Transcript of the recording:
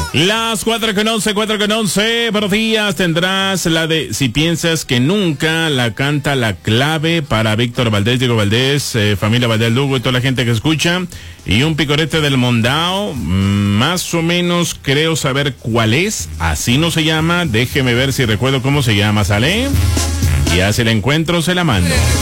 Las 4:11. Buenos días. Tendrás la de Si piensas que nunca, la canta La Clave para Víctor Valdés, Diego Valdés, familia Valdés Lugo y toda la gente que escucha. Y un picorete del Mondao, más o menos creo saber cuál es. Así no se llama. Déjeme ver si recuerdo cómo se llama. ¿Sale? Y hace el encuentro, se la mando.